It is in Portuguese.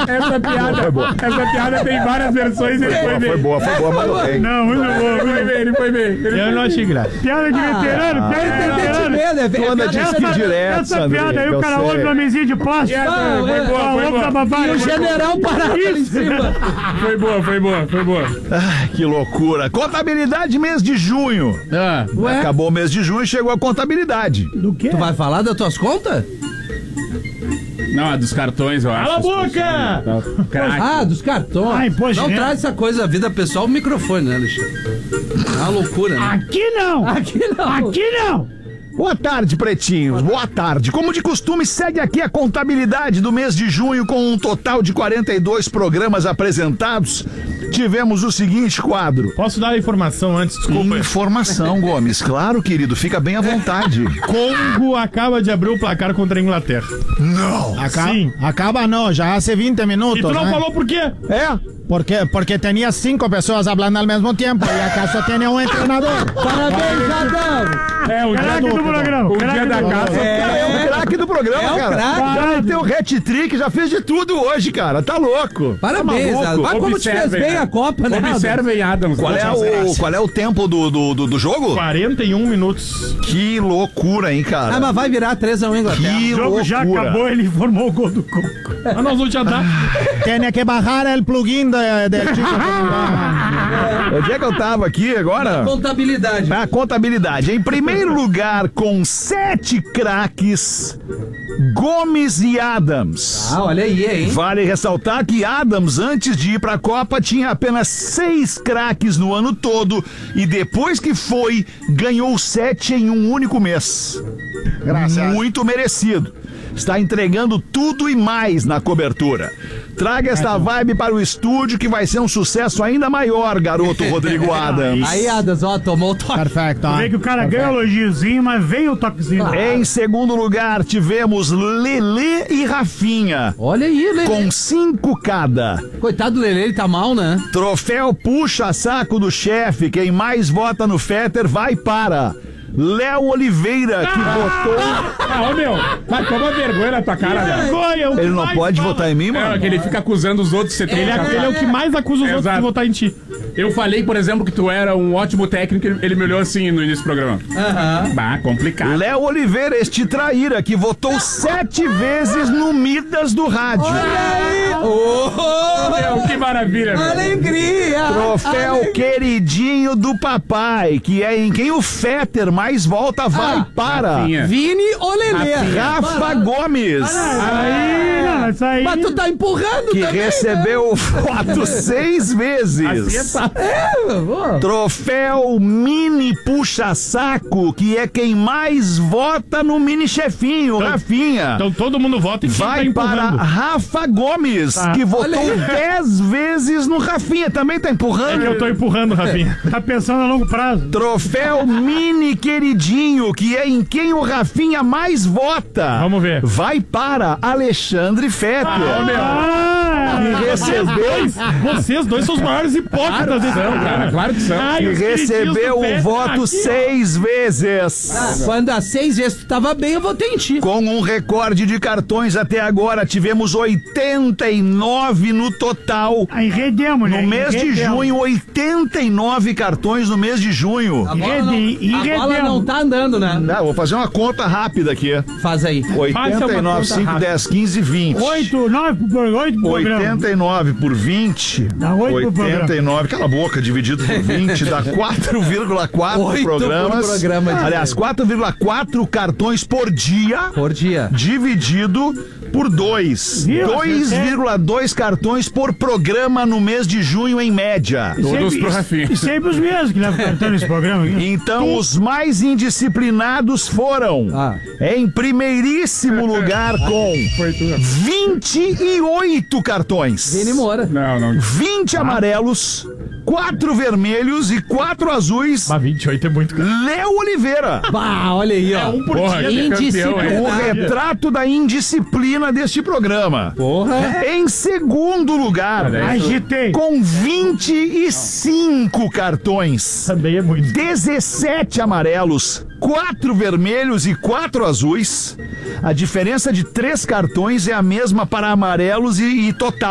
Essa piada tem várias versões e ele foi bem. Foi boa, mas bem. Não, muito bom. Ele foi bem. Eu não achei graça. Piada de veterano, piada de veterano. Tu anda disque direto, Essa piada aí, o cara ouve uma mesinha de plástico. Foi boa. E o general parado ali em cima. Foi boa. Ai, que loucura. Contabilidade mês de junho. Ué? Acabou o mês de junho e chegou a contabilidade. Do quê? Tu vai falar das tuas contas? Não, é dos cartões, eu acho. Cala a boca! Ah, dos cartões. Ah, imposto não de renda. traz essa coisa da vida pessoal, o microfone, né, Alexandre? É uma loucura, né? Aqui não! Aqui não! Boa tarde, pretinhos. Boa tarde. Como de costume, segue aqui a contabilidade do mês de junho com um total de 42 programas apresentados. Tivemos o seguinte quadro. Posso dar a informação antes? Desculpa. Informação, Gomes. Claro, querido. Fica bem à vontade. Congo acaba de abrir o placar contra a Inglaterra. Não. Sim. Acaba no, ya hace 20 minutos. E tu não né? falou por quê? É? Porque tenía 5 personas hablando al mismo tiempo y acaso tiene un entrenador. Parabéns, Adão! É, o Craque dia do programa. O dia da caça. É o craque do programa, o cara. craque. Já meteu o hat-trick, já fez de tudo hoje, cara. Tá louco. Parabéns, Tá Adão. maluco. Ah, como te fez bem a Copa, né, Adão? Observem, Adams. Qual é o tempo do jogo? 41 minutos. Que loucura, hein, cara? Ah, mas vai virar 3-1 Inglaterra. Que O jogo loucura. já acabou, ele informou o gol do Congo. Mas nós vamos te andar. Tiene que bajar el plugin del chico. Onde é que eu tava aqui agora? Contabilidade. A contabilidade. Em primeiro lugar, com 7 craques, Gomes e Adams. Ah, olha aí, hein? Vale ressaltar que Adams, antes de ir pra Copa, tinha apenas 6 craques no ano todo e depois que foi, ganhou 7 em um único mês. Muito merecido. Está entregando tudo e mais na cobertura. Traga esta vibe para o estúdio que vai ser um sucesso ainda maior, garoto Rodrigo Adams. Aí, Adams, ó, tomou o toque. Perfecto. Vê que o cara ganha o elogiozinho, mas vem o toquezinho. Em segundo lugar, tivemos Lelê e Rafinha, Olha aí, Lelê. com 5 cada. Coitado do Lelê, ele tá mal, né? Troféu puxa-saco do chefe. Quem mais vota no Fetter vai para Léo Oliveira, que votou. Ô meu, mas toma vergonha na tua cara, velho. Vergonha, o que Ele não mais pode fala. votar em mim, É, mano? que ele fica acusando os outros de ser Ele é o que mais acusa os outros Exato. de votar em ti. Eu falei, por exemplo, que tu era um ótimo técnico, ele me olhou assim no início do programa. Bah, complicado. Léo Oliveira, este traíra, que votou 7 vezes no Midas do rádio. Meu, que maravilha, velho. Alegria! Troféu queridinho do papai, que é em quem o Fetter mais volta, vai para Rafinha. Vini ou Lelê? Rafa Gomes, Aí, não, isso aí. Mas tu tá empurrando que também, recebeu o voto 6 vezes. Troféu Mini Puxa-Saco, que é quem mais vota no Mini Chefinho, Rafinha. Então todo mundo vota em quem tá Vai para empurrando. Rafa Gomes, que votou 10 vezes no Rafinha. Também tá É empurrando. que eu tô empurrando, Rafinha. Tá pensando a longo prazo. Troféu Mini Queridinho, que é em quem o Rafinha mais vota. Vamos ver. Vai para Alexandre Fetter. Que recebeu, Vocês dois são os maiores hipócritas desse Cara, claro que são. que recebeu o voto 6 vezes. Quando há 6 vezes tu tava bem, eu votei em ti. Com um recorde de cartões até agora, tivemos 89 no total. Aí redemos, né? No mês de junho, 89 cartões no mês de junho. A bola não tá andando, né? Não, vou fazer uma conta rápida aqui. Faz aí. 89, 5, 10, 15, 20. 8, 9 por 8 por programa. 89 por 20. Dá 8 por 89, cala a boca, dividido por 20, dá 4,4 8 programas. por programa. Aliás, 4,4 cartões por dia. Por dia. Dividido por 2. Viu? 2,2 cartões por programa no mês de junho, em média. Todos pro Rafinha. E sempre os mesmos que levam cartão nesse programa aqui. Então, os mais indisciplinados foram, em primeiríssimo lugar, com 28 cartões. Vini Moura. Não. 20 amarelos, 4 vermelhos e 4 azuis. Mas 28 é muito. Léo Oliveira. Bah, olha aí, ó. Um por Porra, dia. que campeão, Indisciplina. O retrato da indisciplina deste programa. Porra. Em segundo lugar, Agitei. com 25 cartões, Também é muito. 17 amarelos, 4 vermelhos e 4 azuis. A diferença de 3 cartões é a mesma para amarelos e total.